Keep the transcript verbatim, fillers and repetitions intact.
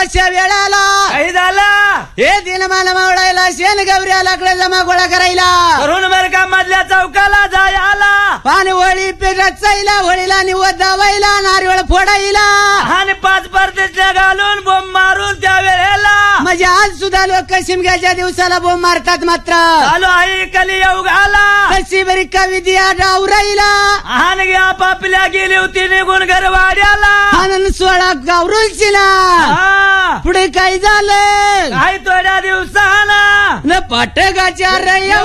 अमावस्या वेळाला काही झालं हे दिनमान मावळायला शेण गौऱ्या लाकडे जमा गोळा करायला करून बर का मधल्या चौकाला जाय आला पाणी होळी रचायला होळीला निवड दावायला नारळ फोडायला आणि पाच परदेशला घालून बोंब मारून त्या वेळेला म्हणजे आज सुद्धा लोक शिमग्याच्या दिवसाला बोंब मारतात मात्र चालू आई कली येऊ घाला कशी बरी कविता डावराईला आणि आपापल्या गेली होती निघून घरवाड्याला आनंद सोळा गावरुलशीला हा. पुढे काय झालं काही थोड्या दिवसाला न पटगाच्या रय